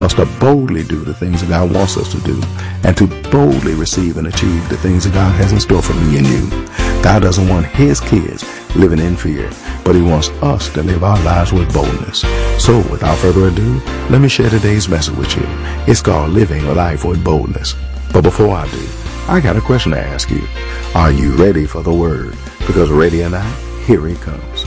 us to boldly do the things that God wants us to do, and to boldly receive and achieve the things that God has in store for me and you. God doesn't want his kids living in fear, but he wants us to live our lives with boldness. So without further ado, let me share today's message with you. It's called Living a Life with Boldness. But before I do, I got a question to ask you. Are you ready for the word? Because ready or not, here it comes.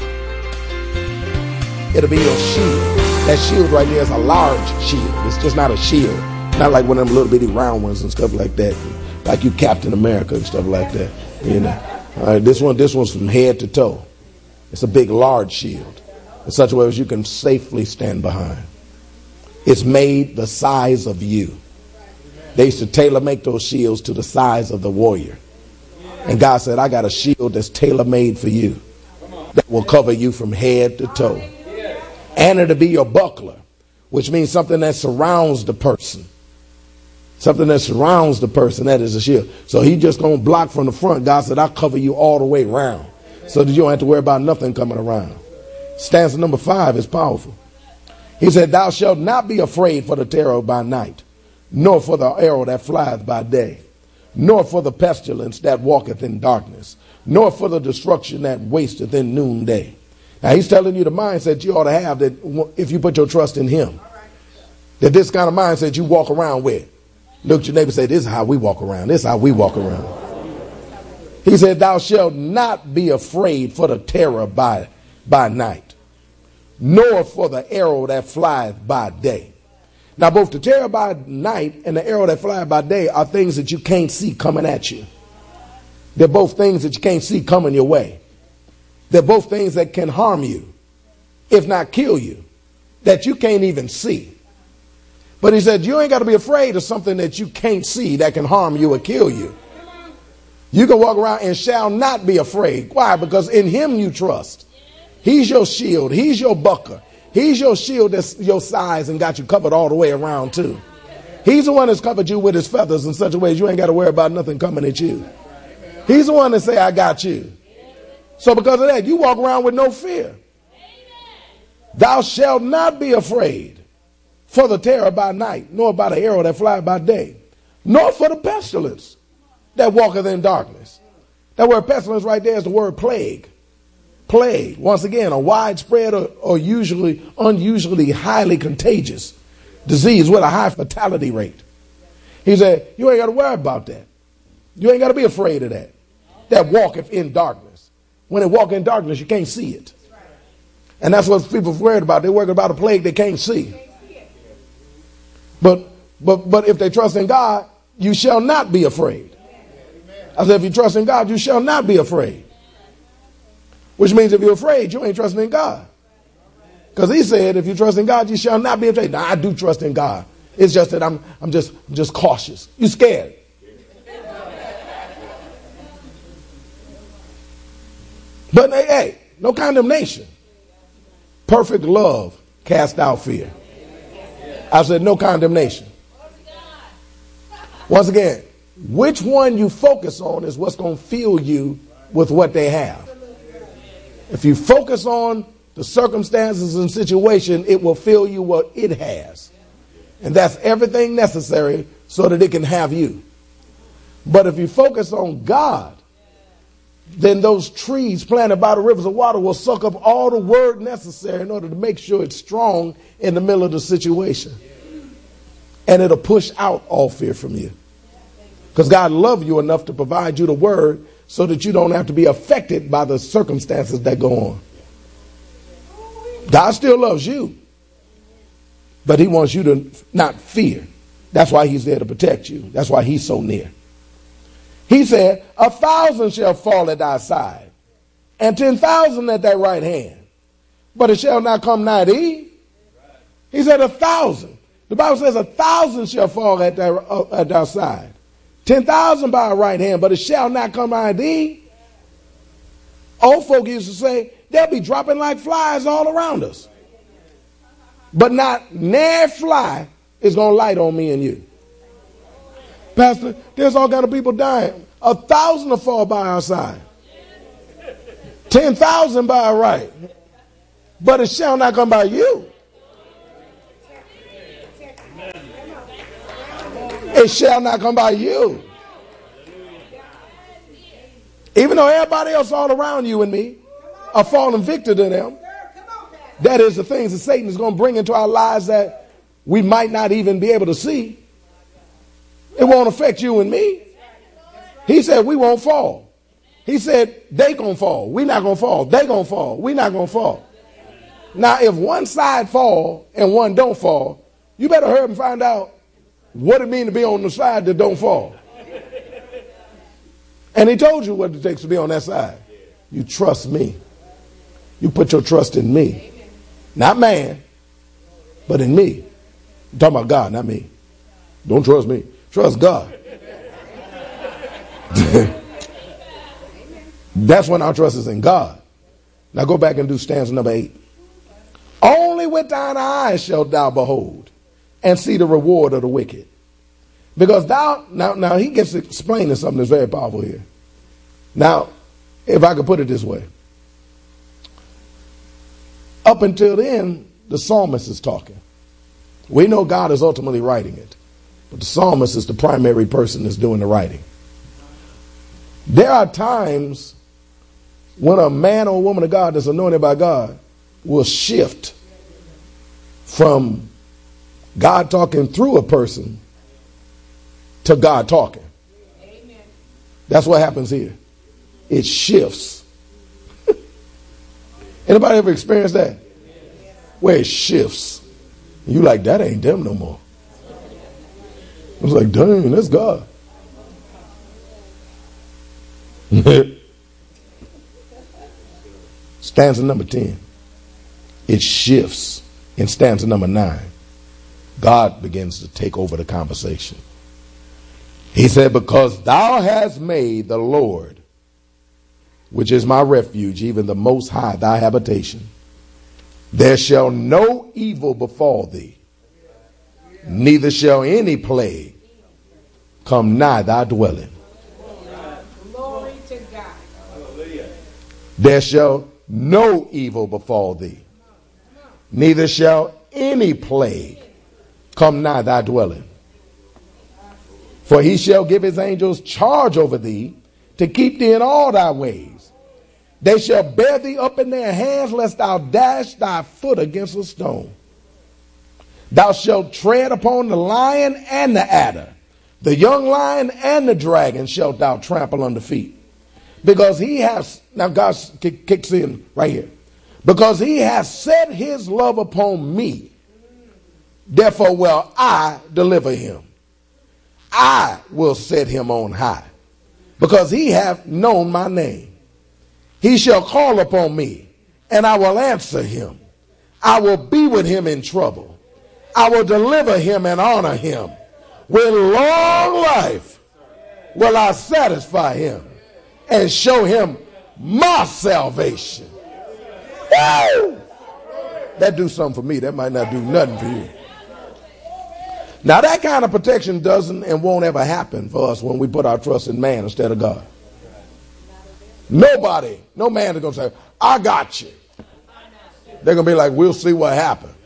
It'll be your shield. That shield right there is a large shield. It's just not a shield. Not like one of them little bitty round ones and stuff like that. Like you Captain America and stuff like that. You know. This one's from head to toe. It's a big, large shield. In such a way as you can safely stand behind. It's made the size of you. They used to tailor-make those shields to the size of the warrior. And God said, I got a shield that's tailor-made for you. That will cover you from head to toe. And it'll be your buckler, which means something that surrounds the person. Something that surrounds the person, that is a shield. So he just going to block from the front. God said, I'll cover you all the way around so that you don't have to worry about nothing coming around. Stanza number 5 is powerful. He said, thou shalt not be afraid for the terror by night, nor for the arrow that flieth by day, nor for the pestilence that walketh in darkness, nor for the destruction that wasteth in noonday. Now he's telling you the mindset you ought to have, that if you put your trust in him, that this kind of mindset you walk around with. Look at your neighbor and say, this is how we walk around. This is how we walk around. He said, thou shalt not be afraid for the terror by night, nor for the arrow that flieth by day. Now both the terror by night and the arrow that flieth by day are things that you can't see coming at you. They're both things that you can't see coming your way. They're both things that can harm you, if not kill you, that you can't even see. But he said, you ain't got to be afraid of something that you can't see that can harm you or kill you. You can walk around and shall not be afraid. Why? Because in him you trust. He's your shield. He's your buckler. He's your shield that's your size and got you covered all the way around too. He's the one that's covered you with his feathers in such a way you ain't got to worry about nothing coming at you. He's the one that say, I got you. So because of that, you walk around with no fear. Thou shalt not be afraid for the terror by night, nor by the arrow that flieth by day, nor for the pestilence that walketh in darkness. That word pestilence right there is the word plague. Plague, once again, a widespread or unusually highly contagious disease with a high fatality rate. He said, you ain't got to worry about that. You ain't got to be afraid of that. That walketh in darkness. When they walk in darkness, you can't see it. And that's what people are worried about. They're worried about a plague they can't see. But if they trust in God, you shall not be afraid. I said, if you trust in God, you shall not be afraid. Which means if you're afraid, you ain't trusting in God. Because he said, if you trust in God, you shall not be afraid. Now, I do trust in God. It's just that I'm just cautious. You scared. But hey, no condemnation. Perfect love cast out fear. I said no condemnation. Once again, which one you focus on is what's going to fill you with what they have. If you focus on the circumstances and situation, it will fill you what it has. And that's everything necessary so that it can have you. But if you focus on God, then those trees planted by the rivers of water will suck up all the word necessary in order to make sure it's strong in the middle of the situation. And it'll push out all fear from you. Because God loves you enough to provide you the word so that you don't have to be affected by the circumstances that go on. God still loves you. But he wants you to not fear. That's why he's there to protect you. That's why he's so near. He said, 1,000 shall fall at thy side, and 10,000 at thy right hand, but it shall not come nigh thee. He said 1,000. The Bible says 1,000 shall fall at thy side, 10,000 by thy right hand, but it shall not come nigh thee. Old folk used to say, they'll be dropping like flies all around us. But not near fly is going to light on me and you. Pastor, there's all kind of people dying. 1,000 will fall by our side. 10,000 by our right. But it shall not come by you. It shall not come by you. Even though everybody else all around you and me are falling victim to them, that is the things that Satan is going to bring into our lives that we might not even be able to see. It won't affect you and me. He said we won't fall. He said they going to fall. We not going to fall. They going to fall. We not going to fall. Now, if one side fall and one don't fall, you better hurry and find out what it means to be on the side that don't fall. And he told you what it takes to be on that side. You trust me. You put your trust in me. Not man, but in me. I'm talking about God, not me. Don't trust me. Trust God. That's when our trust is in God. Now go back and do stanza number 8. Only with thine eyes shalt thou behold and see the reward of the wicked. Because thou, now he gets explaining something that's very powerful here. Now, if I could put it this way. Up until then, the psalmist is talking. We know God is ultimately writing it. But the psalmist is the primary person that's doing the writing. There are times when a man or woman of God that's anointed by God will shift from God talking through a person to God talking. Amen. That's what happens here. It shifts. Anybody ever experienced that? Where it shifts. You like, that ain't them no more. I was like, dang, that's God. Stanza number 10. It shifts in stanza number 9. God begins to take over the conversation. He said, because thou hast made the Lord, which is my refuge, even the Most High, thy habitation, there shall no evil befall thee, neither shall any plague come nigh thy dwelling. Glory to God. There shall no evil befall thee, neither shall any plague come nigh thy dwelling. For he shall give his angels charge over thee to keep thee in all thy ways. They shall bear thee up in their hands, lest thou dash thy foot against a stone. Thou shalt tread upon the lion and the adder, the young lion and the dragon shalt thou trample under feet. Because he has, now God kicks in right here. Because he has set his love upon me, therefore will I deliver him. I will set him on high, because he hath known my name. He shall call upon me, and I will answer him. I will be with him in trouble. I will deliver him and honor him. With long life will I satisfy him and show him my salvation. Woo! That do something for me. That might not do nothing for you. Now that kind of protection doesn't and won't ever happen for us when we put our trust in man instead of God. Nobody, no man is going to say, I got you. They're going to be like, we'll see what happened.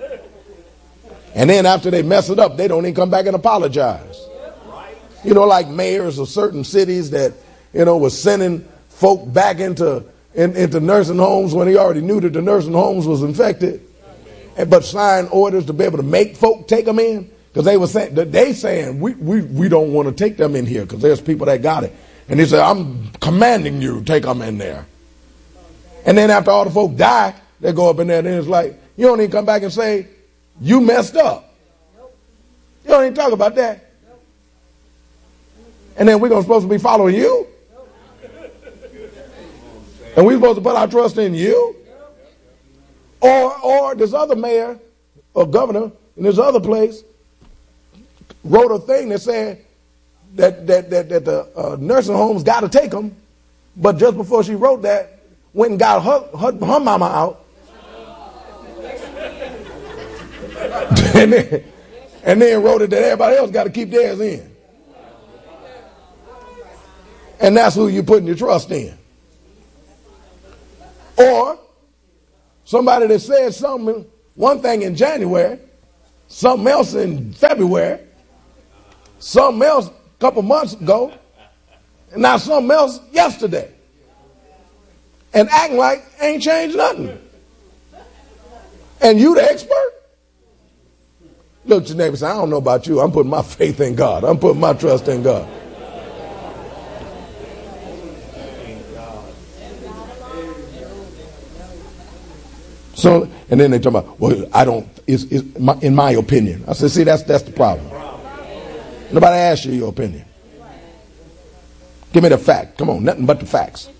And then after they mess it up, they don't even come back and apologize. You know, like mayors of certain cities that, you know, was sending folk back into nursing homes when he already knew that the nursing homes was infected, but signed orders to be able to make folk take them in. Because they were saying, we don't want to take them in here because there's people that got it. And he said, I'm commanding you, take them in there. And then after all the folk die, they go up in there and it's like, you don't even come back and say, you messed up. You don't even talk about that. And then we're supposed to be following you? And we're supposed to put our trust in you? Or this other mayor or governor in this other place wrote a thing that said that the nursing homes got to take them, but just before she wrote that, went and got her mama out, and then wrote it that everybody else got to keep theirs in, and that's who you're putting your trust in. Or somebody that said one thing in January, something else in February, something else a couple months ago, and now something else yesterday. And acting like ain't changed nothing. And you the expert? Look at your neighbor and say, I don't know about you. I'm putting my faith in God. I'm putting my trust in God. So, and then they talk about, well, I don't, in my opinion. I said, see, that's the problem. Nobody asked you your opinion. Give me the fact. Come on, nothing but the facts.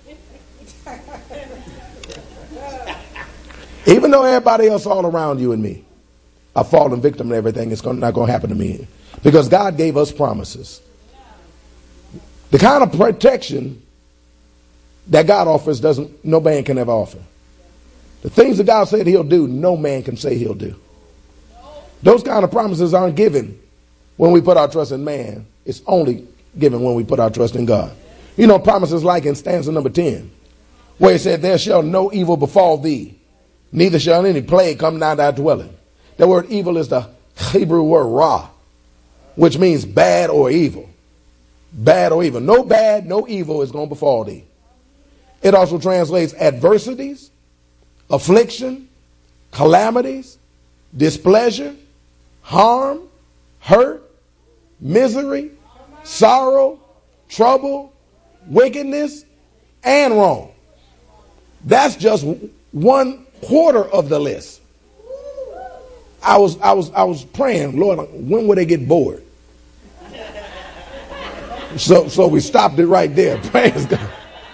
Even though everybody else all around you and me are fallen victim to everything, it's not going to happen to me. Because God gave us promises. The kind of protection that God offers no man can ever offer. The things that God said he'll do, no man can say he'll do. Those kind of promises aren't given when we put our trust in man. It's only given when we put our trust in God. You know, promises like in stanza number 10, where he said, there shall no evil befall thee, neither shall any plague come nigh thy dwelling. The word evil is the Hebrew word ra, which means bad or evil. Bad or evil. No bad, no evil is going to befall thee. It also translates adversities, affliction, calamities, displeasure, harm, hurt, misery, sorrow, trouble, wickedness, and wrong. That's just 1/4 of the list. I was praying, Lord, when will they get bored? So we stopped it right there. Praise God.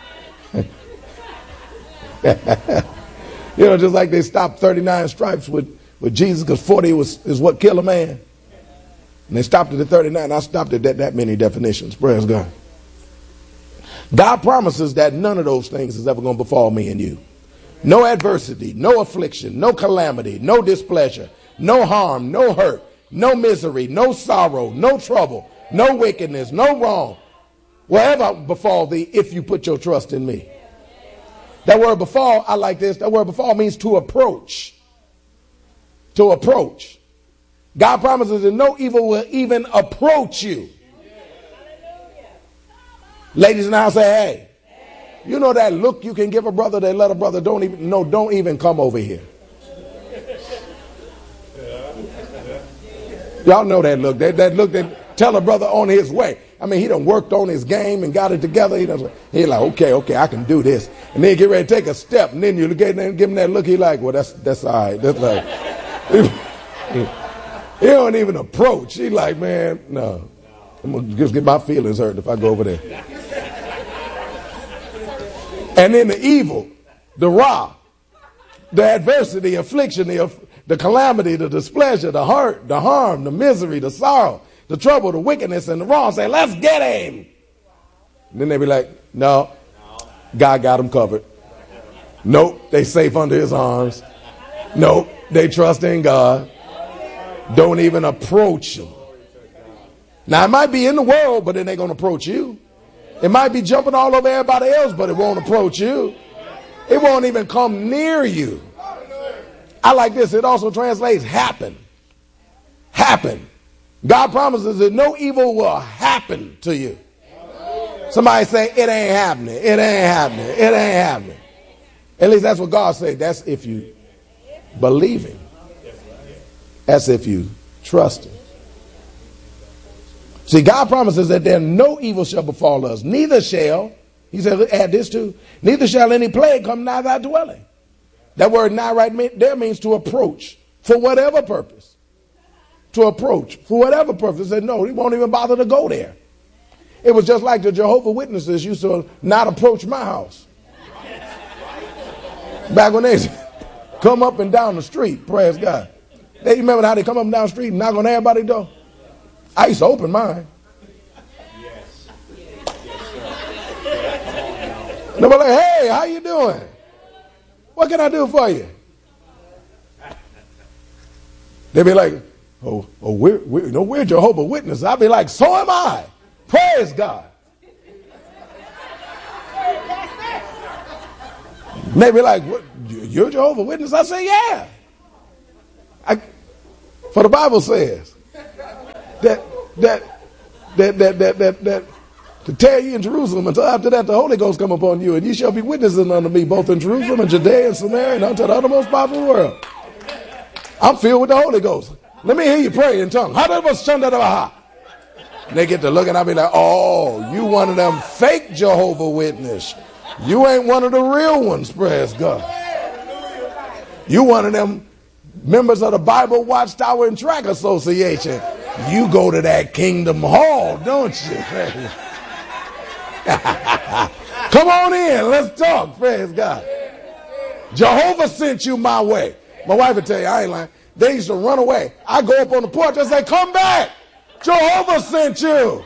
You know, just like they stopped 39 stripes with Jesus because 40 is what killed a man. And they stopped it at 39. I stopped at that many definitions. Praise God. God promises that none of those things is ever going to befall me and you. No adversity, no affliction, no calamity, no displeasure, no harm, no hurt, no misery, no sorrow, no trouble, no wickedness, no wrong will ever befall thee if you put your trust in me. That word befall, I like this. That word befall means to approach. To approach. God promises that no evil will even approach you. Ladies in the house say, hey. You know that look you can give a brother that let a brother don't even come over here. Y'all know that look. That look that tell a brother on his way. I mean, he done worked on his game and got it together. He's like, okay, I can do this. And then get ready to take a step. And then you look at him and give him that look. He like, well, that's all right. That's like, he don't even approach. He like, man, no. I'm going to just get my feelings hurt if I go over there. And then the evil, the ra, the adversity, affliction, the calamity, the displeasure, the hurt, the harm, the misery, the sorrow, the trouble, the wickedness, and the wrong. Say, let's get him. And then they be like, no, God got him covered. Nope, they safe under his arms. Nope, they trust in God. Don't even approach him. Now, it might be in the world, but it ain't going to approach you. It might be jumping all over everybody else, but it won't approach you. It won't even come near you. I like this. It also translates happen. Happen. God promises that no evil will happen to you. Somebody say, it ain't happening. It ain't happening. It ain't happening. At least that's what God said. That's if you believe him. That's if you trust him. See, God promises that there no evil shall befall us. Neither shall, he said, add this too, neither shall any plague come nigh thy dwelling. That word nigh right there means to approach for whatever purpose. To approach for whatever purpose. He said, no, he won't even bother to go there. It was just like the Jehovah's Witnesses used to not approach my house. Back when they come up and down the street, praise God. They remember how they come up and down the street and knock on everybody's door? I used to open mine. Yes. They were like, hey, how you doing? What can I do for you? They'd be like, we're Jehovah's Witnesses. I'd be like, so am I. Praise God. And they'd be like, what, you're Jehovah's Witness? I say, yeah. For the Bible says that to tear you in Jerusalem until after that the Holy Ghost come upon you, and you shall be witnesses unto me both in Jerusalem and Judea and Samaria and unto the uttermost part of the world. I'm filled with the Holy Ghost. Let me hear you pray in tongues. And they get to looking at me like, oh, you one of them fake Jehovah Witness. You ain't one of the real ones, praise God. You one of them members of the Bible Watchtower and Track Association. You go to that Kingdom Hall, don't you? Come on in, let's talk, praise God. Jehovah sent you my way. My wife would tell you, I ain't lying. They used to run away. I go up on the porch and say, come back. Jehovah sent you.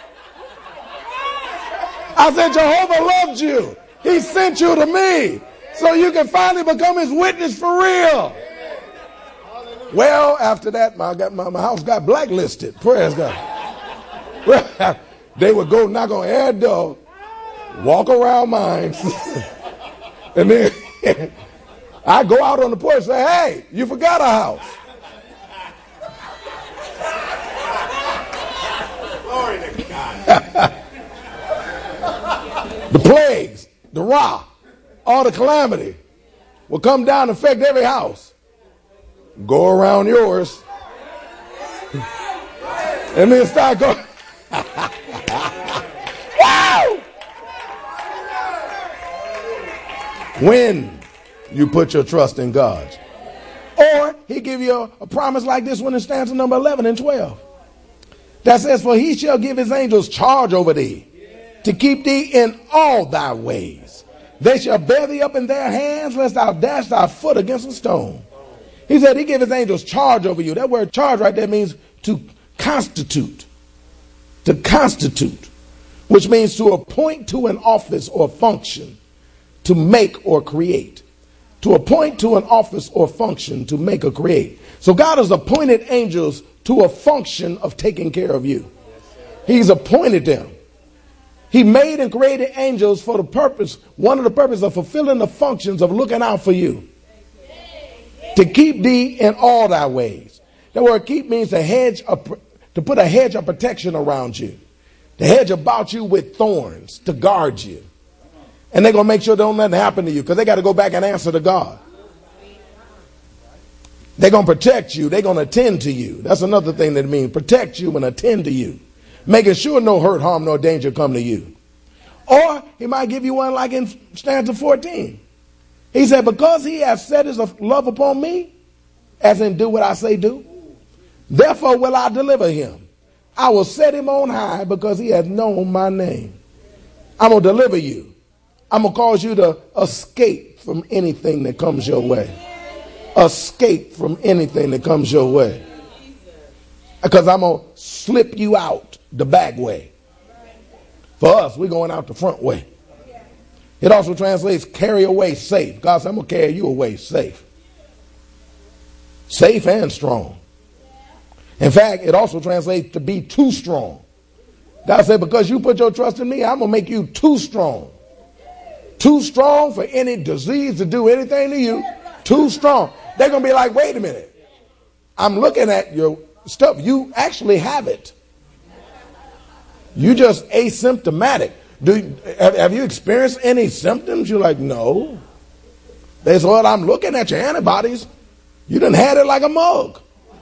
I said, Jehovah loved you. He sent you to me so you can finally become his witness for real. Well, after that, my house got blacklisted. Praise God. They would go knock on every door, walk around mine, and then I go out on the porch and say, hey, you forgot a house. Glory to God. The plagues, the Ra, all the calamity will come down and affect every house. Go around yours. And then start going. Wow! When you put your trust in God. Or he give you a promise like this one in stanza number 11 and 12. That says, for he shall give his angels charge over thee, to keep thee in all thy ways. They shall bear thee up in their hands, lest thou dash thy foot against a stone. He said he gave his angels charge over you. That word charge right there means to constitute. To constitute, which means to appoint to an office or function, to make or create. To appoint to an office or function, to make or create. So God has appointed angels to a function of taking care of you. He's appointed them. He made and created angels for the purpose, one of the purposes of fulfilling the functions of looking out for you. To keep thee in all thy ways. That word keep means to put a hedge of protection around you. To hedge about you with thorns, to guard you. And they're going to make sure don't nothing happen to you, because they got to go back and answer to God. They're going to protect you. They're going to attend to you. That's another thing that it means. Protect you and attend to you. Making sure no hurt, harm, nor danger come to you. Or he might give you one like in stanza 14. He said, because he has set his love upon me, as in do what I say do, therefore will I deliver him. I will set him on high because he has known my name. I'm going to deliver you. I'm going to cause you to escape from anything that comes your way. Escape from anything that comes your way. Because I'm going to slip you out the back way. For us, we're going out the front way. It also translates carry away safe. God said, I'm going to carry you away safe. Safe and strong. In fact, it also translates to be too strong. God said, because you put your trust in me, I'm going to make you too strong. Too strong for any disease to do anything to you. Too strong. They're going to be like, wait a minute. I'm looking at your stuff. You actually have it. You just asymptomatic. Have you experienced any symptoms? You're like, no. They said, well, I'm looking at your antibodies. You done had it like a mug.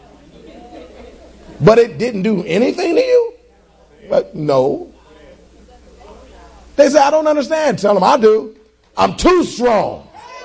But it didn't do anything to you? But no. They say, I don't understand. Tell them I do. I'm too strong.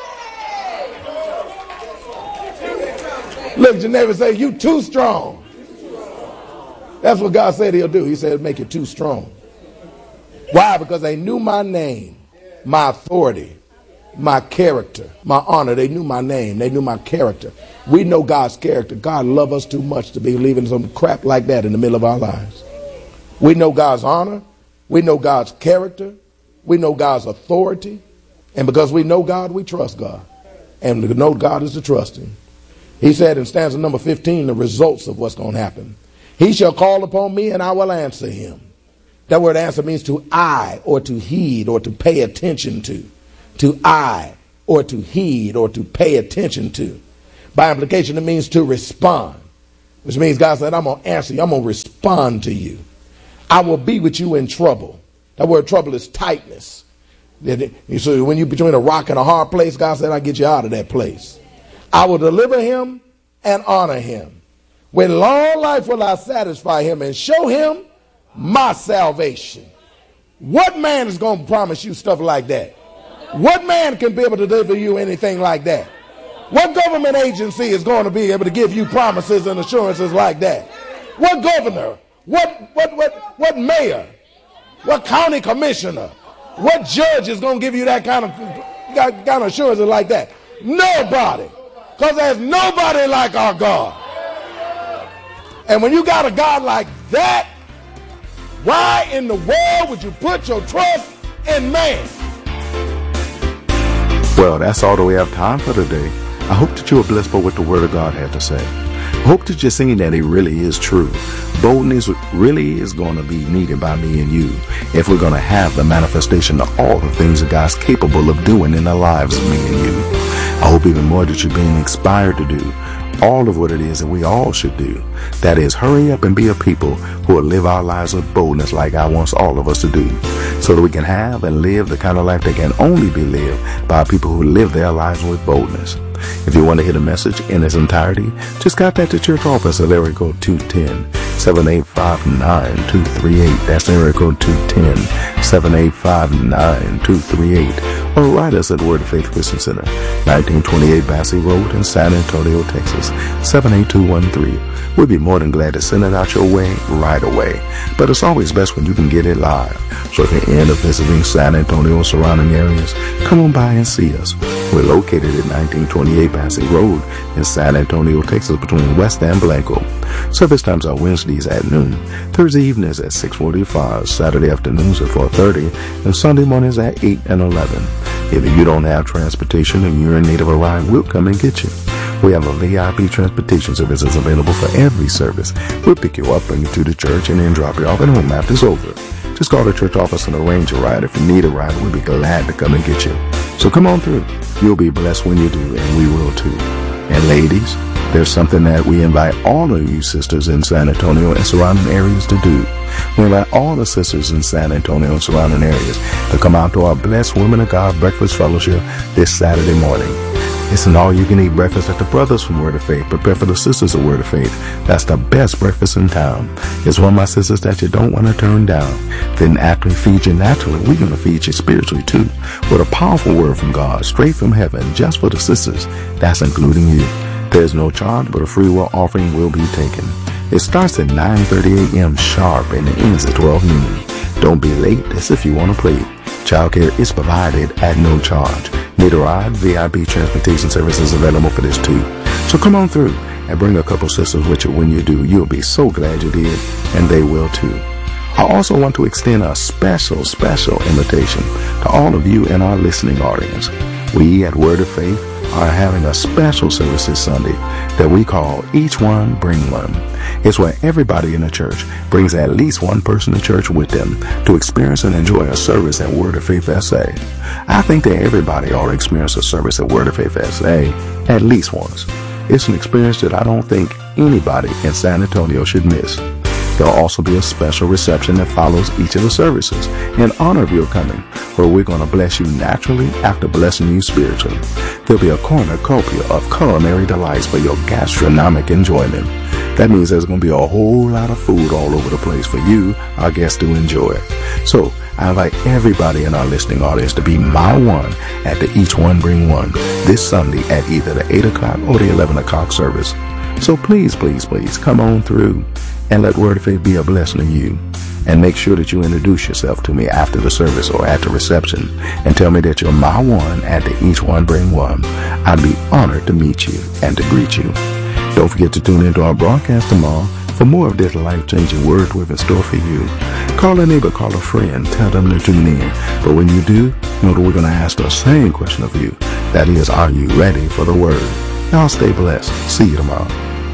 Look at your neighbor and say, you too strong. That's what God said he'll do. He said, make it too strong. Why? Because they knew my name, my authority, my character, my honor. They knew my name. They knew my character. We know God's character. God loves us too much to be leaving some crap like that in the middle of our lives. We know God's honor. We know God's character. We know God's authority. And because we know God, we trust God. And to know God is to trust him. He said in stanza number 15, the results of what's going to happen. He shall call upon me and I will answer him. That word answer means to eye or to heed or to pay attention to. To eye or to heed or to pay attention to. By implication, it means to respond. Which means God said, I'm going to answer you. I'm going to respond to you. I will be with you in trouble. That word trouble is tightness. So when you're between a rock and a hard place, God said, I'll get you out of that place. I will deliver him and honor him. With long life will I satisfy him and show him my salvation. What man is going to promise you stuff like that? What man can be able to deliver you anything like that? What government agency is going to be able to give you promises and assurances like that? What governor? What mayor? What county commissioner? What judge is going to give you that kind of assurances like that? Nobody. Because there's nobody like our God. And when you got a God like that, why in the world would you put your trust in man? Well, that's all that we have time for today. I hope that you are blessed by what the Word of God had to say. I hope that you're seeing that it really is true. Boldness really is going to be needed by me and you if we're going to have the manifestation of all the things that God's capable of doing in the lives of me and you. I hope even more that you're being inspired to do all of what it is that we all should do. That is, hurry up and be a people who will live our lives with boldness like God wants all of us to do, so that we can have and live the kind of life that can only be lived by people who live their lives with boldness. If you want to hear the message in its entirety, just contact the church office at area code 210-785-9238. That's area code 210-785-9238. Or write us at Word of Faith Christian Center, 1928 Bassey Road in San Antonio, Texas, 78213. We'd be more than glad to send it out your way right away. But it's always best when you can get it live. So if you're into visiting San Antonio and surrounding areas, come on by and see us. We're located at 1928 Bassey Road in San Antonio, Texas, between West and Blanco. Service times are Wednesdays at noon, Thursday evenings at 6:45, Saturday afternoons at 4:30, and Sunday mornings at 8 and 11. If you don't have transportation and you're in need of a ride, we'll come and get you. We have a VIP transportation services available for every service. We'll pick you up, bring you to the church, and then drop you off at home after it's over. Just call the church office and arrange a ride. If you need a ride, we'll be glad to come and get you. So come on through. You'll be blessed when you do, and we will too. And ladies, there's something that we invite all of you sisters in San Antonio and surrounding areas to do. We invite all the sisters in San Antonio and surrounding areas to come out to our Blessed Women of God Breakfast Fellowship this Saturday morning. It's an all-you-can-eat breakfast that the brothers from Word of Faith prepare for the sisters of Word of Faith. That's the best breakfast in town. It's one of my sisters that you don't want to turn down. Didn't actually feed you naturally. We're going to feed you spiritually too, with a powerful word from God, straight from heaven, just for the sisters. That's including you. There's no charge, but a free will offering will be taken. It starts at 9:30 a.m. sharp and it ends at 12 noon. Don't be late. That's if you want to play. Childcare is provided at no charge. Need a ride? VIP transportation services available for this too. So come on through and bring a couple sisters with you. When you do, you'll be so glad you did, and they will too. I also want to extend a special invitation to all of you in our listening audience. We at Word of Faith are having a special service this Sunday that we call Each One Bring One. It's where everybody in the church brings at least one person to church with them to experience and enjoy a service at Word of Faith SA. I think that everybody ought to experience a service at Word of Faith SA at least once. It's an experience that I don't think anybody in San Antonio should miss. There'll also be a special reception that follows each of the services in honor of your coming, where we're going to bless you naturally after blessing you spiritually. There'll be a cornucopia of culinary delights for your gastronomic enjoyment. That means there's going to be a whole lot of food all over the place for you, our guests, to enjoy. So I invite everybody in our listening audience to be my one at the Each One Bring One this Sunday at either the 8 o'clock or the 11 o'clock service. So please come on through and let Word of Faith be a blessing to you. And make sure that you introduce yourself to me after the service or at the reception and tell me that you're my one at the Each One Bring One. I'd be honored to meet you and to greet you. Don't forget to tune into our broadcast tomorrow for more of this life-changing word we've in store for you. Call a neighbor, call a friend, tell them to tune in. But when you do, know that we're going to ask the same question of you. That is, are you ready for the word? Y'all stay blessed. See you tomorrow.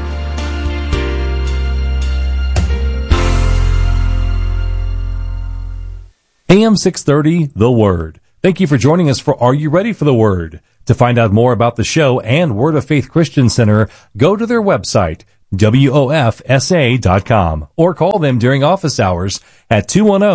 AM 630, The Word. Thank you for joining us for Are You Ready for the Word? To find out more about the show and Word of Faith Christian Center, go to their website, WOFSA.com, or call them during office hours at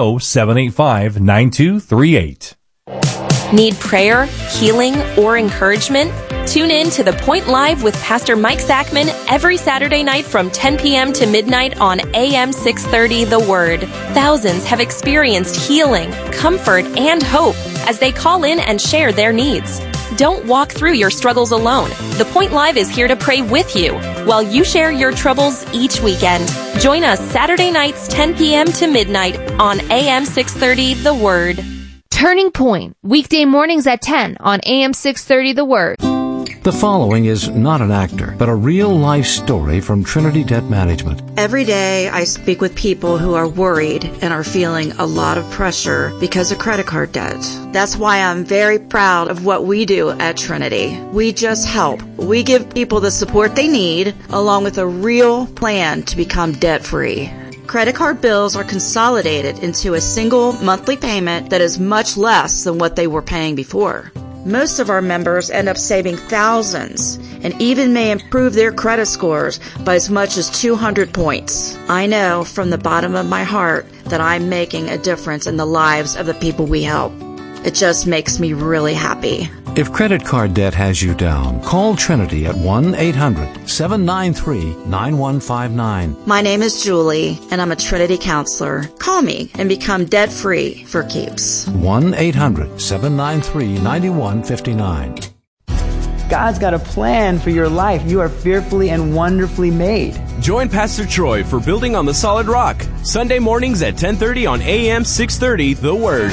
210-785-9238. Need prayer, healing, or encouragement? Tune in to The Point Live with Pastor Mike Zachman every Saturday night from 10 p.m. to midnight on AM 630 The Word. Thousands have experienced healing, comfort, and hope as they call in and share their needs. Don't walk through your struggles alone. The Point Live is here to pray with you while you share your troubles each weekend. Join us Saturday nights 10 p.m. to midnight on AM 630 The Word. Turning Point, weekday mornings at 10 on AM 630 The Word. The following is not an actor, but a real-life story from Trinity Debt Management. Every day I speak with people who are worried and are feeling a lot of pressure because of credit card debt. That's why I'm very proud of what we do at Trinity. We just help. We give people the support they need, along with a real plan to become debt-free. Credit card bills are consolidated into a single monthly payment that is much less than what they were paying before. Most of our members end up saving thousands and even may improve their credit scores by as much as 200 points. I know from the bottom of my heart that I'm making a difference in the lives of the people we help. It just makes me really happy. If credit card debt has you down, call Trinity at 1-800-793-9159. My name is Julie, and I'm a Trinity counselor. Call me and become debt-free for keeps. 1-800-793-9159. God's got a plan for your life. You are fearfully and wonderfully made. Join Pastor Troy for Building on the Solid Rock, Sunday mornings at 10:30 on AM 630 The Word.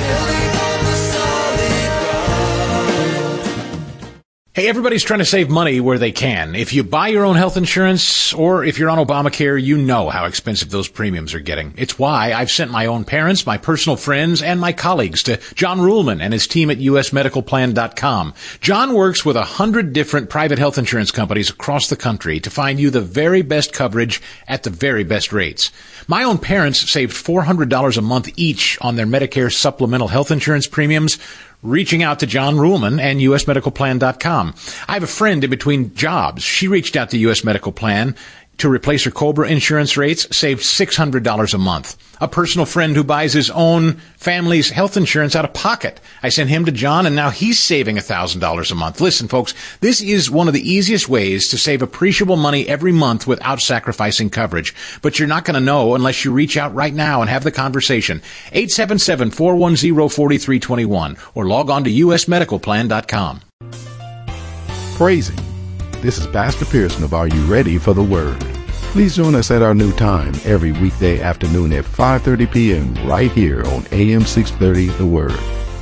Hey, everybody's trying to save money where they can. If you buy your own health insurance or if you're on Obamacare, you know how expensive those premiums are getting. It's why I've sent my own parents, my personal friends, and my colleagues to John Ruhlman and his team at usmedicalplan.com. John works with 100 different private health insurance companies across the country to find you the very best coverage at the very best rates. My own parents saved $400 a month each on their Medicare supplemental health insurance premiums, reaching out to John Ruhlman and usmedicalplan.com. I have a friend in between jobs. She reached out to US Medical Plan to replace her COBRA insurance rates, saved $600 a month. A personal friend who buys his own family's health insurance out of pocket. I sent him to John, and now he's saving $1,000 a month. Listen, folks, this is one of the easiest ways to save appreciable money every month without sacrificing coverage. But you're not going to know unless you reach out right now and have the conversation. 877-410-4321 or log on to usmedicalplan.com. Praise Him. This is Pastor Pearson of Are You Ready for the Word? Please join us at our new time every weekday afternoon at 5:30 p.m. right here on AM 630 The Word.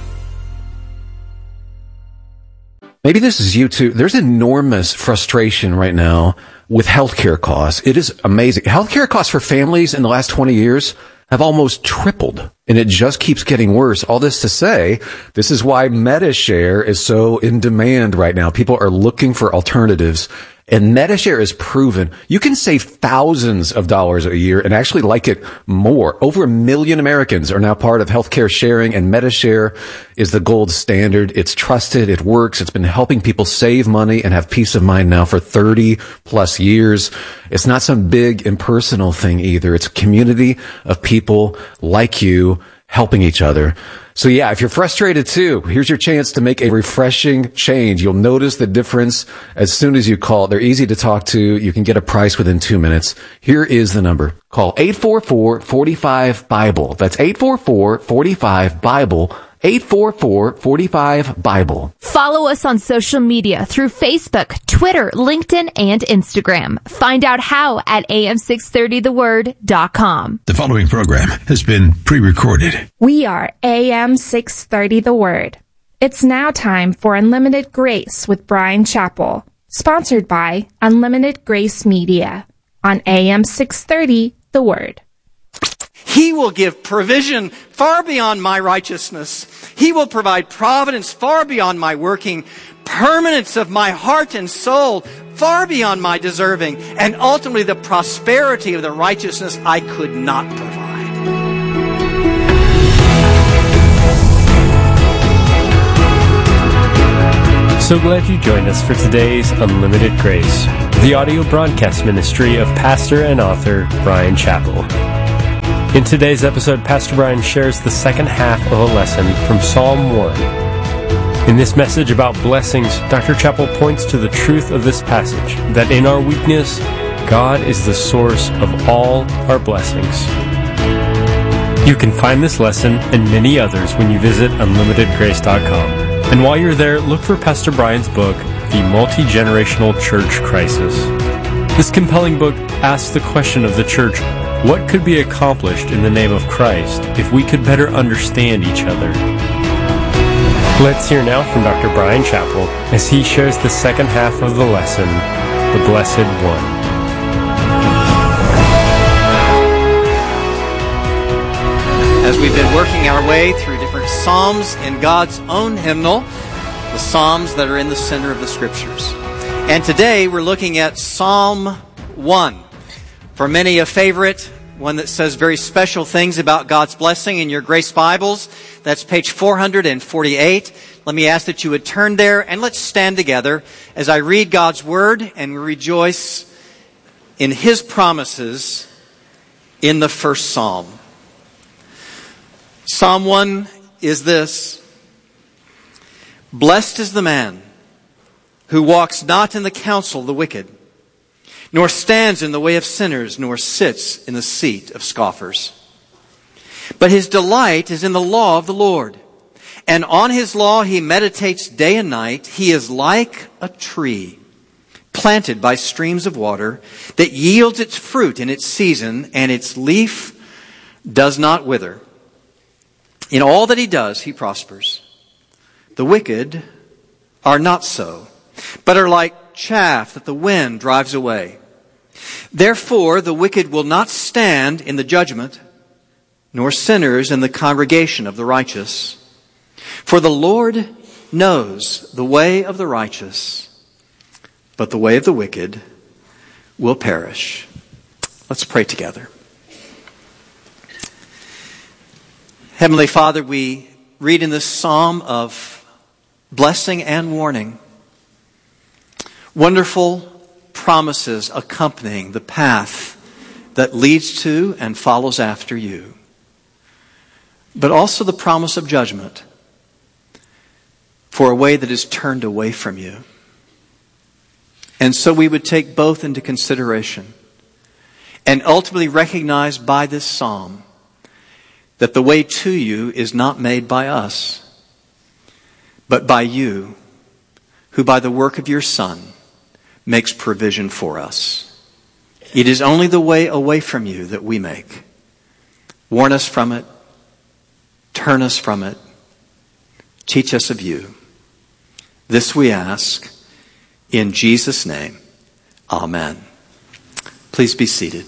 Maybe this is you too. There's enormous frustration right now with healthcare costs. It is amazing. Healthcare costs for families in the last 20 years have almost tripled, and it just keeps getting worse. All this to say, this is why MediShare is so in demand right now. People are looking for alternatives, and MediShare is proven you can save thousands of dollars a year and actually like it more. Over 1 million Americans are now part of healthcare sharing, and MediShare is the gold standard. It's trusted. It works. It's been helping people save money and have peace of mind now for 30 plus years. It's not some big impersonal thing either. It's a community of people like you helping each other. So yeah, if you're frustrated too, here's your chance to make a refreshing change. You'll notice the difference as soon as you call. They're easy to talk to. You can get a price within 2 minutes. Here is the number. Call 844-45-BIBLE. That's 844-45-BIBLE. 844-45-BIBLE. Follow us on social media through Facebook, Twitter, LinkedIn, and Instagram. Find out how at am630theword.com. The following program has been pre-recorded. We are AM 630 The Word. It's now time for Unlimited Grace with Brian Chappell, sponsored by Unlimited Grace Media on AM 630 The Word. He will give provision far beyond my righteousness. He will provide providence far beyond my working, permanence of my heart and soul far beyond my deserving, and ultimately the prosperity of the righteousness I could not provide. So glad you joined us for today's Unlimited Grace. the audio broadcast ministry of pastor and author Bryan Chapell. In today's episode, Pastor Bryan shares the second half of a lesson from Psalm 1. In this message about blessings, Dr. Chapell points to the truth of this passage, that in our weakness, God is the source of all our blessings. You can find this lesson and many others when you visit unlimitedgrace.com. And while you're there, look for Pastor Bryan's book, The Multi-Generational Church Crisis. This compelling book asks the question of the church, what could be accomplished in the name of Christ if we could better understand each other? Let's hear now from Dr. Bryan Chapell as he shares the second half of the lesson, The Blessed One. As we've been working our way through different Psalms in God's own hymnal, the Psalms that are in the center of the Scriptures. And today we're looking at Psalm 1. For many a favorite, one that says very special things about God's blessing in your Grace Bibles. That's page 448. Let me ask that you would turn there and let's stand together as I read God's Word and we rejoice in His promises in the first Psalm. Psalm 1 is this: Blessed is the man who walks not in the counsel of the wicked, nor stands in the way of sinners, nor sits in the seat of scoffers. But his delight is in the law of the Lord, and on his law he meditates day and night. He is like a tree planted by streams of water that yields its fruit in its season, and its leaf does not wither. In all that he does, he prospers. The wicked are not so, but are like chaff that the wind drives away. Therefore, the wicked will not stand in the judgment, nor sinners in the congregation of the righteous. For the Lord knows the way of the righteous, but the way of the wicked will perish. Let's pray together. Heavenly Father, we read in this psalm of blessing and warning, wonderful promises accompanying the path that leads to and follows after you, but also the promise of judgment for a way that is turned away from you. And so we would take both into consideration and ultimately recognize by this psalm that the way to you is not made by us, but by you, who by the work of your Son makes provision for us. It is only the way away from you that we make. Warn us from it. Turn us from it. Teach us of you. This we ask in Jesus' name. Amen. Please be seated.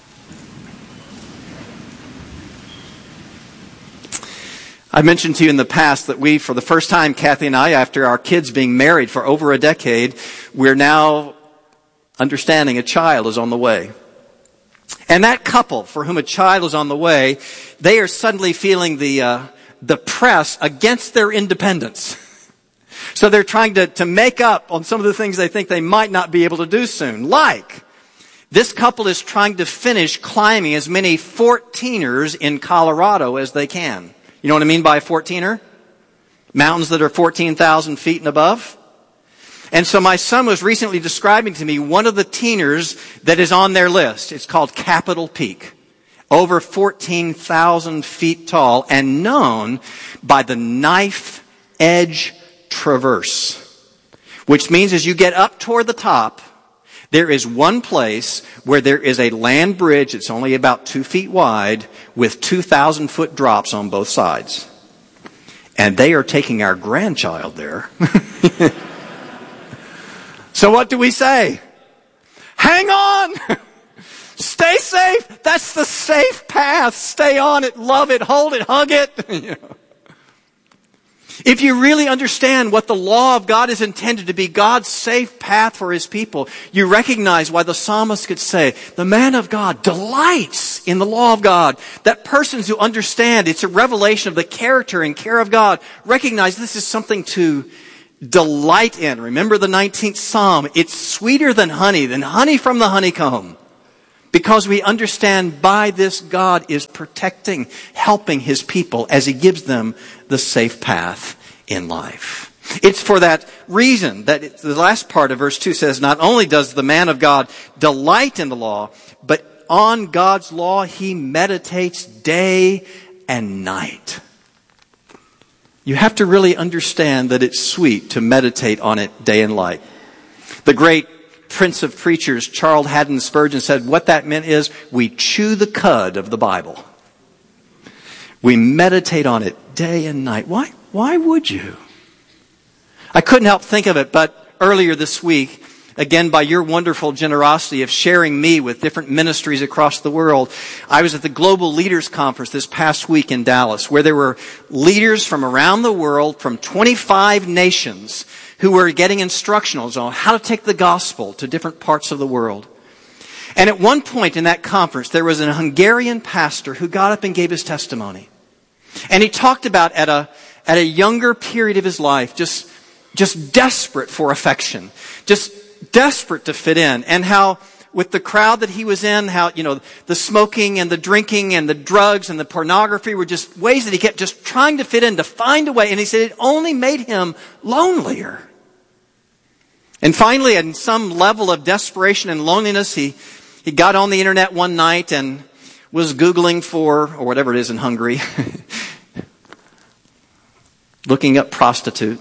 I mentioned to you in the past that we, for the first time, Kathy and I, after our kids being married for over a decade, we're now understanding a child is on the way. And that couple for whom a child is on the way, they are suddenly feeling the press against their independence. So they're trying to make up on some of the things they think they might not be able to do soon. Like, this couple is trying to finish climbing as many 14ers in Colorado as they can. You know what I mean by a 14er? Mountains that are 14,000 feet and above. And so my son was recently describing to me one of the teeners that is on their list. It's called Capitol Peak. Over 14,000 feet tall and known by the Knife Edge Traverse. Which means as you get up toward the top, there is one place where there is a land bridge that's only about 2 feet wide with 2,000-foot drops on both sides. And they are taking our grandchild there. So what do we say? Hang on! Stay safe! That's the safe path. Stay on it, love it, hold it, hug it. If you really understand what the law of God is intended to be, God's safe path for His people, you recognize why the psalmist could say, the man of God delights in the law of God. That persons who understand it's a revelation of the character and care of God recognize this is something to delight in. Remember the 19th Psalm. It's sweeter than honey from the honeycomb. Because we understand by this God is protecting, helping his people as he gives them the safe path in life. It's for that reason that the last part of verse 2 says, not only does the man of God delight in the law, but on God's law he meditates day and night. You have to really understand that it's sweet to meditate on it day and night. The great Prince of Preachers, Charles Haddon Spurgeon, said what that meant is we chew the cud of the Bible. We meditate on it day and night. Why would you? I couldn't help think of it, but earlier this week, again by your wonderful generosity of sharing me with different ministries across the world, I was at the Global Leaders Conference this past week in Dallas, where there were leaders from around the world, from 25 nations, who were getting instructionals on how to take the gospel to different parts of the world. And at one point in that conference, there was a Hungarian pastor who got up and gave his testimony. And he talked about at a younger period of his life, just desperate for affection, just desperate to fit in, and how with the crowd that he was in, how, the smoking and the drinking and the drugs and the pornography were just ways that he kept just trying to fit in, to find a way. And he said it only made him lonelier. And finally, in some level of desperation and loneliness, he got on the internet one night and was Googling for, or whatever it is in Hungary, looking up prostitute.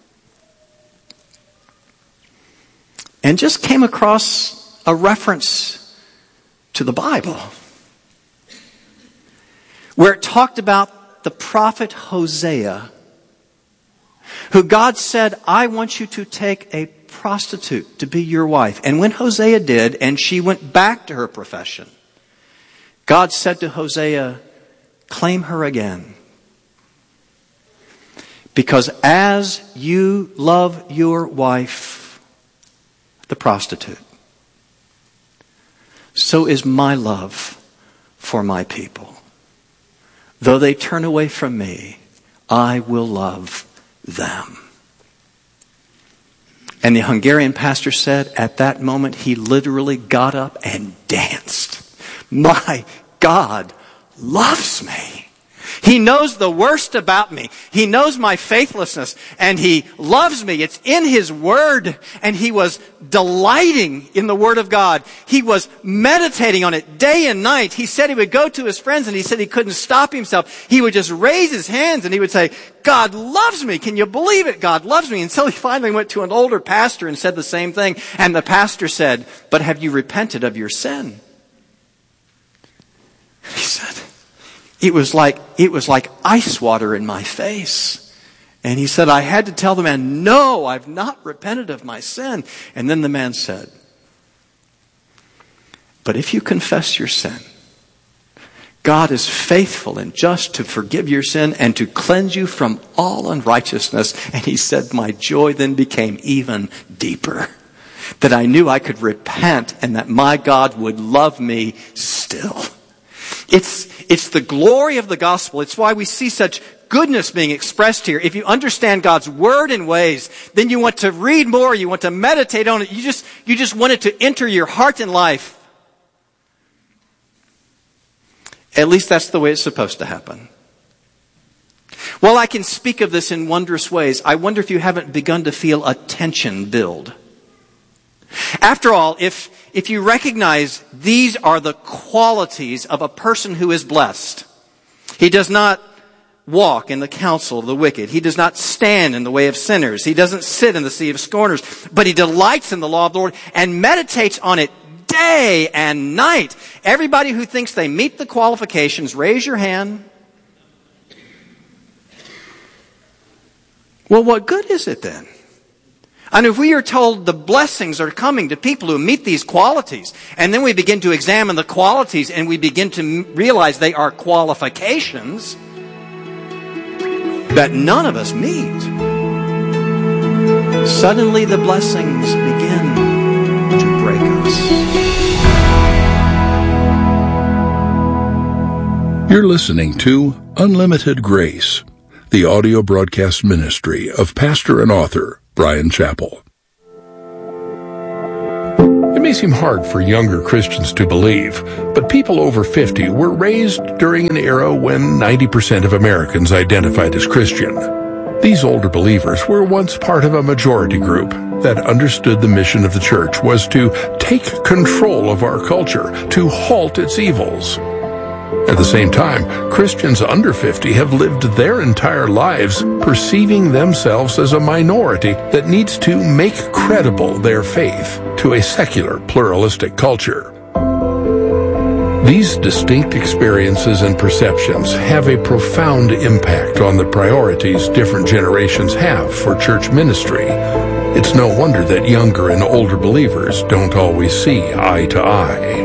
And just came across a reference to the Bible, where it talked about the prophet Hosea, who God said, I want you to take a prostitute to be your wife. And when Hosea did, and she went back to her profession, God said to Hosea, claim her again. Because as you love your wife, the prostitute, so is my love for my people. Though they turn away from me, I will love them. And the Hungarian pastor said at that moment he literally got up and danced. My God loves me. He knows the worst about me. He knows my faithlessness, and He loves me. It's in His Word, and he was delighting in the Word of God. He was meditating on it day and night. He said he would go to his friends, and he said he couldn't stop himself. He would just raise his hands, and he would say, God loves me. Can you believe it? God loves me. Until he finally went to an older pastor and said the same thing. And the pastor said, but have you repented of your sin? He said, it was like ice water in my face. And he said, I had to tell the man, no, I've not repented of my sin. And then the man said, but if you confess your sin, God is faithful and just to forgive your sin and to cleanse you from all unrighteousness. And he said, my joy then became even deeper, that I knew I could repent and that my God would love me still. It's the glory of the gospel. It's why we see such goodness being expressed here. If you understand God's word in ways, then you want to read more, you want to meditate on it, you just want it to enter your heart and life. At least that's the way it's supposed to happen. While I can speak of this in wondrous ways, I wonder if you haven't begun to feel a tension build. After all, if you recognize these are the qualities of a person who is blessed, he does not walk in the counsel of the wicked. He does not stand in the way of sinners. He doesn't sit in the seat of scorners, but he delights in the law of the Lord and meditates on it day and night. Everybody who thinks they meet the qualifications, raise your hand. Well, what good is it then? And if we are told the blessings are coming to people who meet these qualities, and then we begin to examine the qualities and we begin to realize they are qualifications that none of us meet, suddenly the blessings begin to break us. You're listening to Unlimited Grace, the audio broadcast ministry of pastor and author Bryan Chapell. It may seem hard for younger Christians to believe, but people over 50 were raised during an era when 90% of Americans identified as Christian. These older believers were once part of a majority group that understood the mission of the church was to take control of our culture, to halt its evils. At the same time, Christians under 50 have lived their entire lives perceiving themselves as a minority that needs to make credible their faith to a secular, pluralistic culture. These distinct experiences and perceptions have a profound impact on the priorities different generations have for church ministry. It's no wonder that younger and older believers don't always see eye to eye.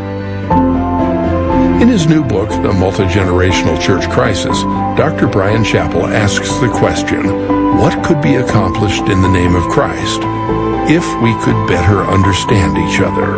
In his new book, The Multi-Generational Church Crisis, Dr. Bryan Chapell asks the question, what could be accomplished in the name of Christ if we could better understand each other?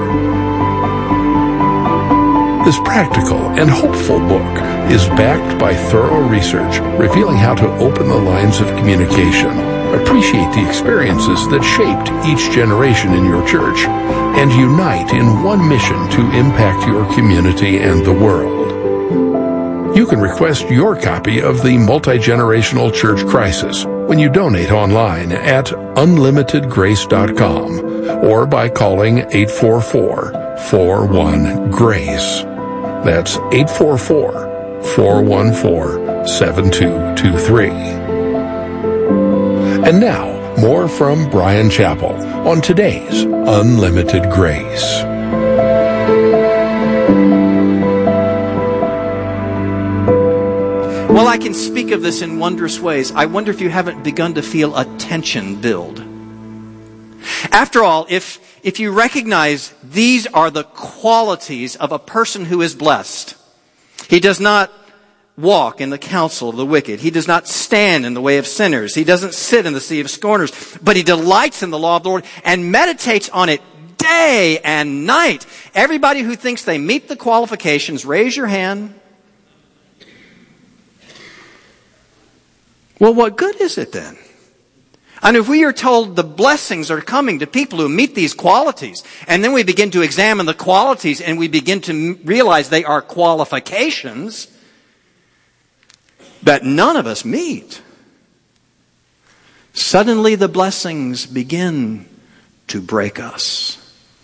This practical and hopeful book is backed by thorough research revealing how to open the lines of communication, appreciate the experiences that shaped each generation in your church, and unite in one mission to impact your community and the world. You can request your copy of the Multi-Generational Church Crisis when you donate online at unlimitedgrace.com or by calling 844-41-GRACE. That's 844-414-7223. And now, more from Bryan Chapell on today's Unlimited Grace. Well, I can speak of this in wondrous ways. I wonder if you haven't begun to feel a tension build. After all, if you recognize these are the qualities of a person who is blessed, he does not walk in the counsel of the wicked. He does not stand in the way of sinners. He doesn't sit in the seat of scorners, but he delights in the law of the Lord and meditates on it day and night. Everybody who thinks they meet the qualifications, raise your hand. Well, what good is it then? And if we are told the blessings are coming to people who meet these qualities, and then we begin to examine the qualities and we begin to realize they are qualifications that none of us meet, suddenly the blessings begin to break us.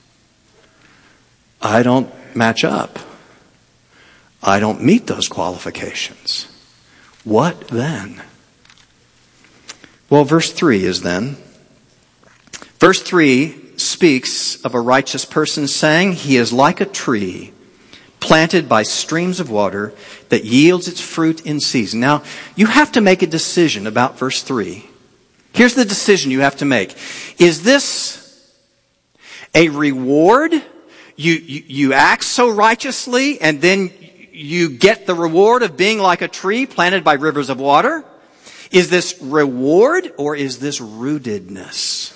I don't match up. I don't meet those qualifications. What then? Well, verse 3 is then. Verse 3 speaks of a righteous person saying, he is like a tree planted by streams of water that yields its fruit in season. Now, you have to make a decision about verse 3. Here's the decision you have to make. Is this a reward? You act so righteously and then you get the reward of being like a tree planted by rivers of water? Is this reward or is this rootedness?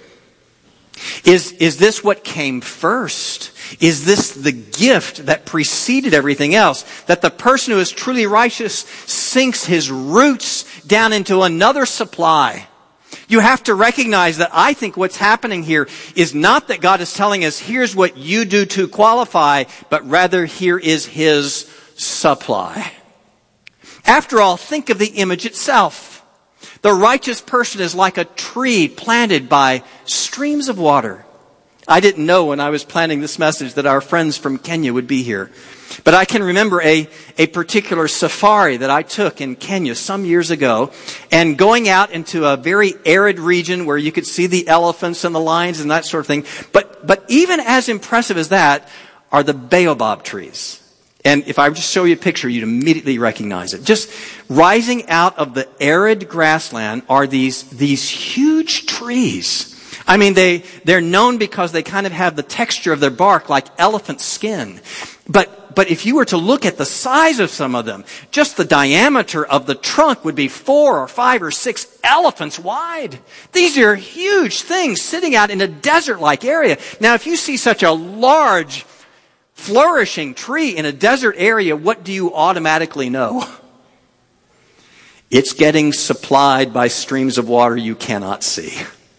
Is this what came first? Is this the gift that preceded everything else? That the person who is truly righteous sinks his roots down into another supply. You have to recognize that I think what's happening here is not that God is telling us, here's what you do to qualify, but rather here is His supply. After all, think of the image itself. The righteous person is like a tree planted by streams of water. I didn't know when I was planning this message that our friends from Kenya would be here. But I can remember a particular safari that I took in Kenya some years ago, and going out into a very arid region where you could see the elephants and the lions and that sort of thing. But even as impressive as that are the baobab trees. And if I just show you a picture, you'd immediately recognize it. Just rising out of the arid grassland are these huge trees. I mean, they're known because they kind of have the texture of their bark like elephant skin. But if you were to look at the size of some of them, just the diameter of the trunk would be 4 or 5 or 6 elephants wide. These are huge things sitting out in a desert-like area. Now, if you see such a large, flourishing tree in a desert area, what do you automatically know? It's getting supplied by streams of water you cannot see.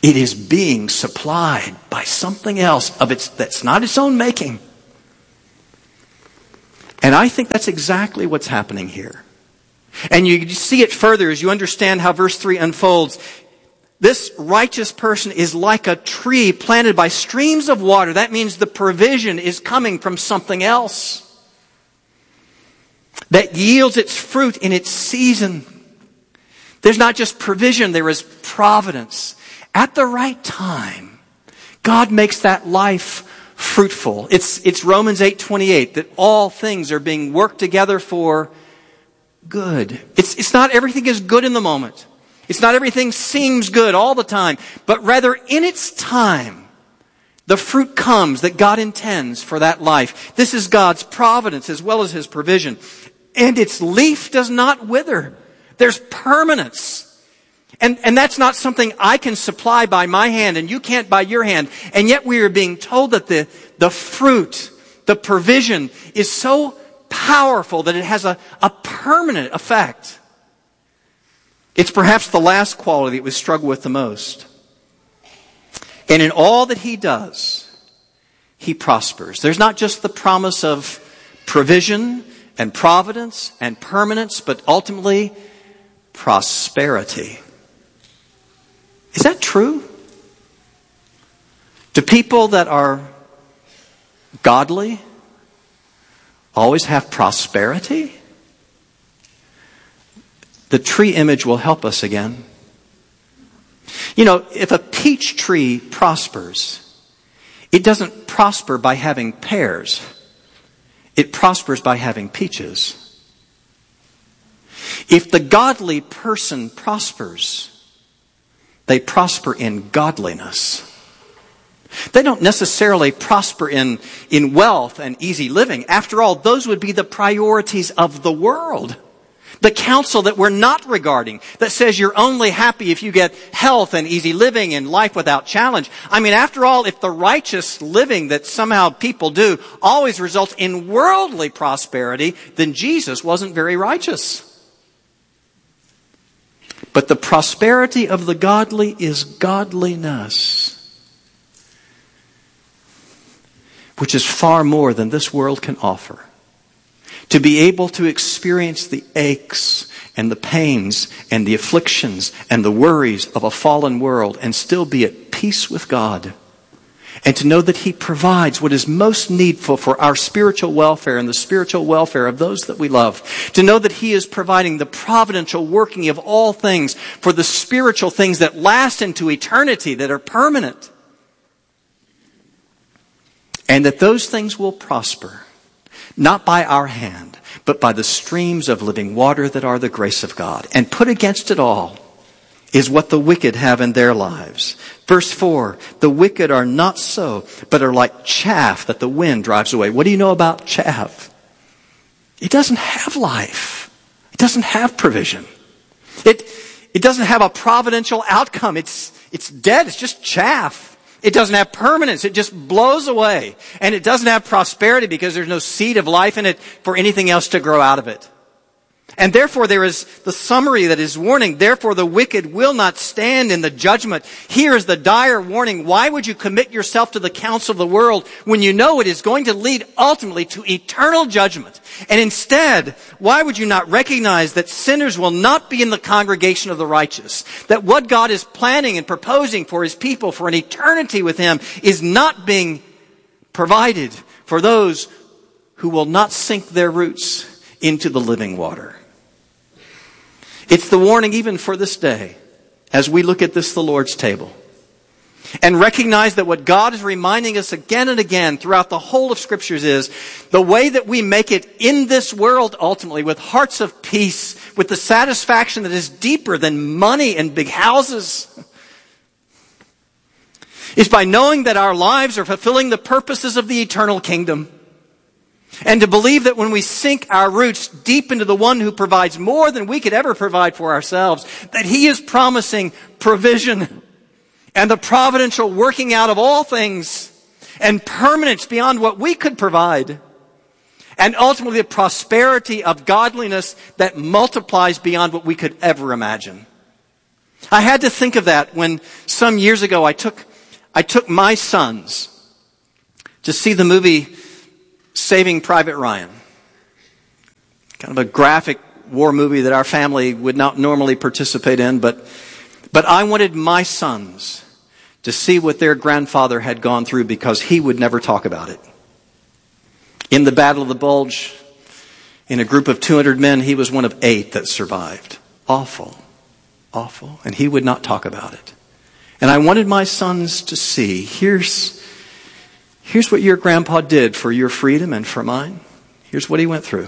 It is being supplied by something else that's not its own making. And I think that's exactly what's happening here. And you see it further as you understand how verse 3 unfolds. This righteous person is like a tree planted by streams of water. That means the provision is coming from something else that yields its fruit in its season. There's not just provision, there is providence. At the right time, God makes that life fruitful. It's Romans 8:28 that all things are being worked together for good. It's not everything is good in the moment. It's not everything seems good all the time, but rather in its time, the fruit comes that God intends for that life. This is God's providence as well as His provision. And its leaf does not wither. There's permanence. And that's not something I can supply by my hand and you can't by your hand. And yet we are being told that the fruit, the provision is so powerful that it has a permanent effect. It's perhaps the last quality that we struggle with the most. And in all that He does, He prospers. There's not just the promise of provision and providence and permanence, but ultimately prosperity. Is that true? Do people that are godly always have prosperity? The tree image will help us again. You know, if a peach tree prospers, it doesn't prosper by having pears. It prospers by having peaches. If the godly person prospers, they prosper in godliness. They don't necessarily prosper in wealth and easy living. After all, those would be the priorities of the world. The counsel that we're not regarding, that says you're only happy if you get health and easy living and life without challenge. I mean, after all, if the righteous living that somehow people do always results in worldly prosperity, then Jesus wasn't very righteous. But the prosperity of the godly is godliness, which is far more than this world can offer. To be able to experience the aches and the pains and the afflictions and the worries of a fallen world and still be at peace with God. And to know that He provides what is most needful for our spiritual welfare and the spiritual welfare of those that we love. To know that He is providing the providential working of all things for the spiritual things that last into eternity, that are permanent. And that those things will prosper. Not by our hand, but by the streams of living water that are the grace of God. And put against it all is what the wicked have in their lives. Verse 4, the wicked are not so, but are like chaff that the wind drives away. What do you know about chaff? It doesn't have life. It doesn't have provision. It doesn't have a providential outcome. It's dead. It's just chaff. It doesn't have permanence. It just blows away. And it doesn't have prosperity because there's no seed of life in it for anything else to grow out of it. And therefore there is the summary that is warning. Therefore the wicked will not stand in the judgment. Here is the dire warning. Why would you commit yourself to the counsel of the world when you know it is going to lead ultimately to eternal judgment? And instead, why would you not recognize that sinners will not be in the congregation of the righteous? That what God is planning and proposing for His people for an eternity with Him is not being provided for those who will not sink their roots into the living water. It's the warning even for this day as we look at this, the Lord's table. And recognize that what God is reminding us again and again throughout the whole of Scriptures is the way that we make it in this world ultimately with hearts of peace, with the satisfaction that is deeper than money and big houses, is by knowing that our lives are fulfilling the purposes of the eternal kingdom. And to believe that when we sink our roots deep into the one who provides more than we could ever provide for ourselves, that He is promising provision and the providential working out of all things and permanence beyond what we could provide. And ultimately the prosperity of godliness that multiplies beyond what we could ever imagine. I had to think of that when some years ago I took my sons to see the movie Saving Private Ryan. Kind of a graphic war movie that our family would not normally participate in, but I wanted my sons to see what their grandfather had gone through because he would never talk about it. In the Battle of the Bulge, in a group of 200 men, he was one of 8 that survived. Awful. And he would not talk about it. And I wanted my sons to see, here's what your grandpa did for your freedom and for mine. Here's what he went through.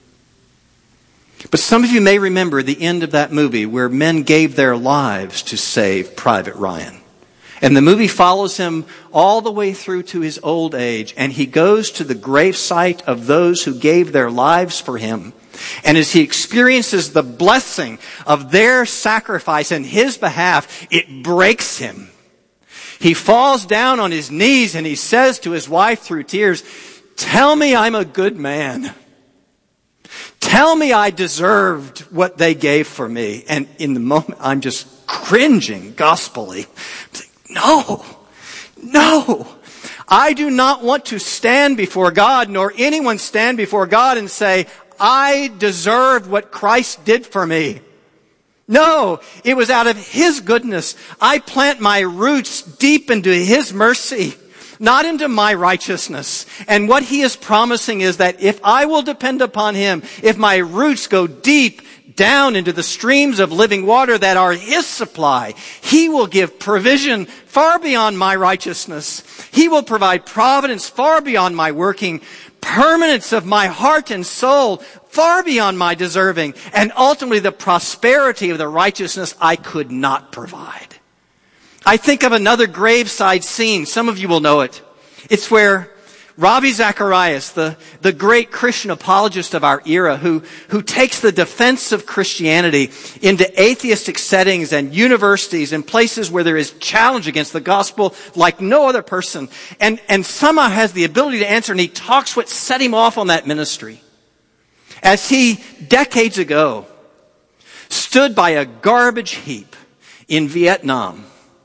But some of you may remember the end of that movie where men gave their lives to save Private Ryan. And the movie follows him all the way through to his old age. And he goes to the gravesite of those who gave their lives for him. And as he experiences the blessing of their sacrifice in his behalf, it breaks him. He falls down on his knees and he says to his wife through tears, "Tell me I'm a good man. Tell me I deserved what they gave for me." And in the moment, I'm just cringing gospel-y. No. I do not want to stand before God, nor anyone stand before God and say, I deserved what Christ did for me. No, it was out of His goodness. I plant my roots deep into His mercy, not into my righteousness. And what He is promising is that if I will depend upon Him, if my roots go deep down into the streams of living water that are His supply, He will give provision far beyond my righteousness. He will provide providence far beyond my working, permanence of my heart and soul far beyond my deserving, and ultimately the prosperity of the righteousness I could not provide. I think of another graveside scene. Some of you will know it. It's where Ravi Zacharias, the great Christian apologist of our era, who takes the defense of Christianity into atheistic settings and universities and places where there is challenge against the gospel like no other person, and somehow has the ability to answer, and he talks what set him off on that ministry. As he, decades ago, stood by a garbage heap in Vietnam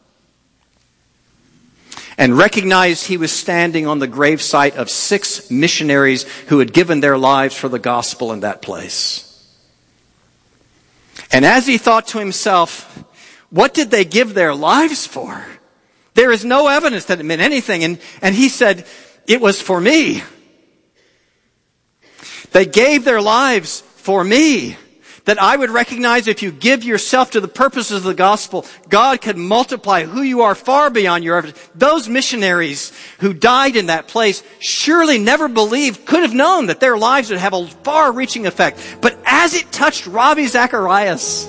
and recognized he was standing on the gravesite of 6 missionaries who had given their lives for the gospel in that place. And as he thought to himself, what did they give their lives for? There is no evidence that it meant anything. And he said, it was for me. They gave their lives for me. That I would recognize if you give yourself to the purposes of the gospel, God could multiply who you are far beyond your efforts. Those missionaries who died in that place surely never believed, could have known that their lives would have a far-reaching effect. But as it touched Ravi Zacharias,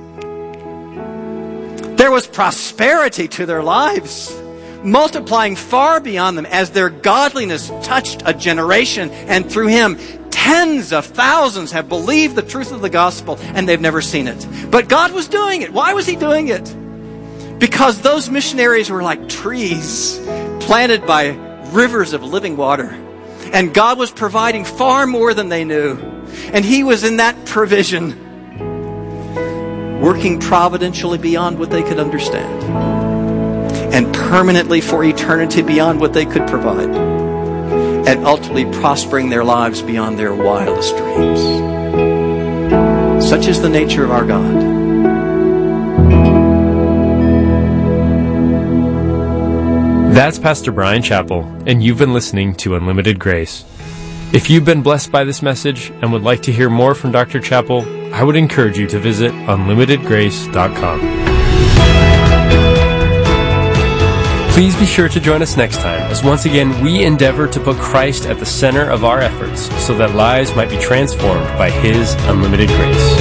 there was prosperity to their lives, multiplying far beyond them as their godliness touched a generation, and through him, tens of thousands have believed the truth of the gospel and they've never seen it. But God was doing it. Why was He doing it? Because those missionaries were like trees planted by rivers of living water. And God was providing far more than they knew. And He was in that provision, working providentially beyond what they could understand, and permanently for eternity beyond what they could provide, and ultimately prospering their lives beyond their wildest dreams. Such is the nature of our God. That's Pastor Bryan Chapell, and you've been listening to Unlimited Grace. If you've been blessed by this message and would like to hear more from Dr. Chapell, I would encourage you to visit unlimitedgrace.com. Please be sure to join us next time, as once again we endeavor to put Christ at the center of our efforts so that lives might be transformed by His unlimited grace.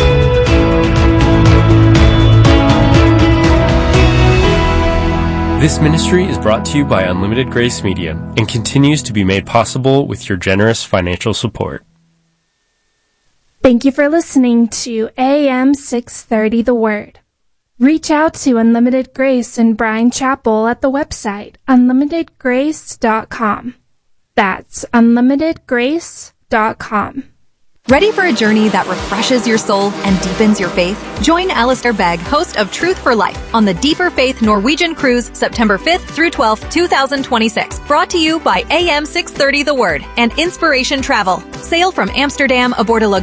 This ministry is brought to you by Unlimited Grace Media and continues to be made possible with your generous financial support. Thank you for listening to AM 630 The Word. Reach out to Unlimited Grace and Bryan Chapell at the website unlimitedgrace.com. That's unlimitedgrace.com. Ready for a journey that refreshes your soul and deepens your faith? Join Alistair Begg, host of Truth for Life, on the Deeper Faith Norwegian Cruise, September 5th through 12th, 2026. Brought to you by AM 630 The Word and Inspiration Travel. Sail from Amsterdam aboard a